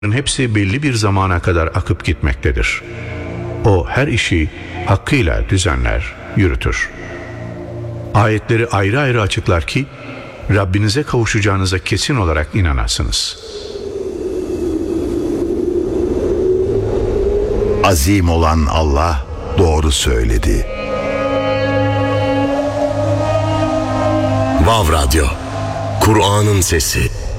hepsi belli bir zamana kadar akıp gitmektedir. O her işi hakkıyla düzenler, yürütür. Ayetleri ayrı ayrı açıklar ki Rabbinize kavuşacağınıza kesin olarak inanasınız. Azim olan Allah doğru söyledi. Vav Radyo, Kur'an'ın sesi.